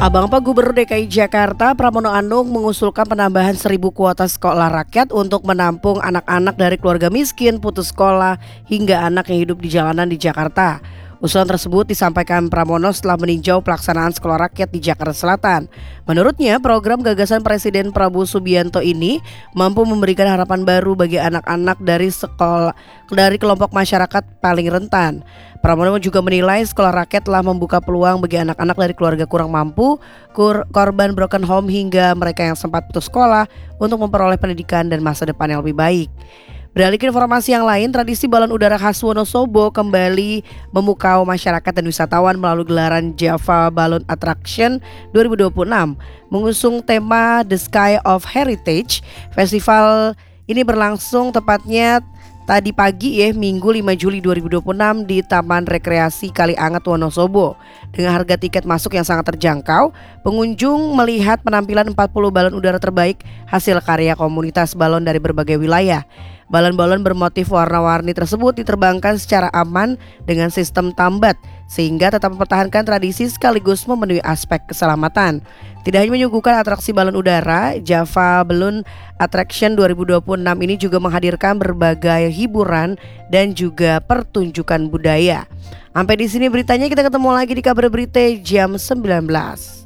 Abang Pak Gubernur DKI Jakarta Pramono Anung mengusulkan penambahan 1.000 kuota sekolah rakyat untuk menampung anak-anak dari keluarga miskin, putus sekolah, hingga anak yang hidup di jalanan di Jakarta. Usulan tersebut disampaikan Pramono setelah meninjau pelaksanaan sekolah rakyat di Jakarta Selatan. Menurutnya, program gagasan Presiden Prabowo Subianto ini mampu memberikan harapan baru bagi anak-anak dari kelompok masyarakat paling rentan. Pramono juga menilai sekolah rakyat telah membuka peluang bagi anak-anak dari keluarga kurang mampu, korban broken home hingga mereka yang sempat putus sekolah untuk memperoleh pendidikan dan masa depan yang lebih baik. Beralih ke informasi yang lain, tradisi balon udara khas Wonosobo kembali memukau masyarakat dan wisatawan melalui gelaran Java Balloon Attraction 2026. Mengusung tema The Sky of Heritage, festival ini berlangsung tepatnya tadi pagi Minggu 5 Juli 2026 di Taman Rekreasi Kalianget Wonosobo. Dengan harga tiket masuk yang sangat terjangkau, pengunjung melihat penampilan 40 balon udara terbaik hasil karya komunitas balon dari berbagai wilayah. Balon-balon bermotif warna-warni tersebut diterbangkan secara aman dengan sistem tambat, sehingga tetap mempertahankan tradisi sekaligus memenuhi aspek keselamatan. Tidak hanya menyuguhkan atraksi balon udara, Java Balloon Attraction 2026 ini juga menghadirkan berbagai hiburan dan juga pertunjukan budaya. Sampai di sini beritanya, kita ketemu lagi di kabar berita jam 19.